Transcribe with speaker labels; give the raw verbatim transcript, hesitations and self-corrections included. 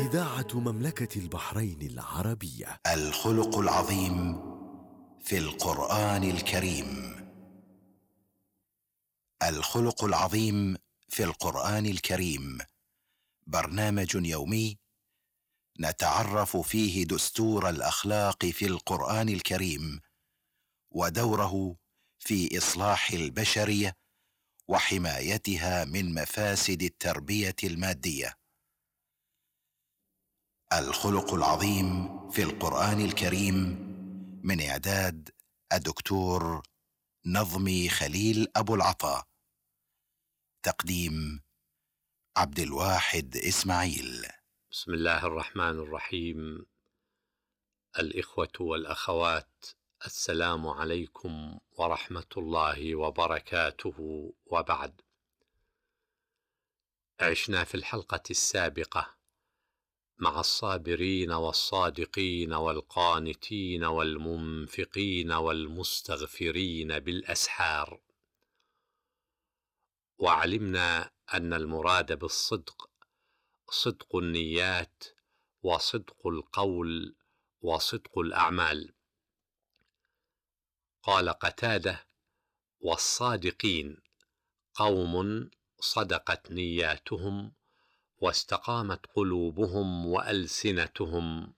Speaker 1: إذاعة مملكة البحرين العربية.
Speaker 2: الخلق العظيم في القرآن الكريم. الخلق العظيم في القرآن الكريم برنامج يومي نتعرف فيه دستور الأخلاق في القرآن الكريم ودوره في إصلاح البشرية وحمايتها من مفاسد التربية المادية. الخلق العظيم في القرآن الكريم من إعداد الدكتور نظمي خليل أبو العطا، تقديم عبد الواحد إسماعيل.
Speaker 3: بسم الله الرحمن الرحيم. الإخوة والأخوات، السلام عليكم ورحمة الله وبركاته، وبعد. عشنا في الحلقة السابقة مع الصابرين والصادقين والقانتين والمنفقين والمستغفرين بالأسحار، وعلمنا أن المراد بالصدق صدق النيات وصدق القول وصدق الأعمال. قال قتادة: والصادقين قوم صدقت نياتهم واستقامت قلوبهم وألسنتهم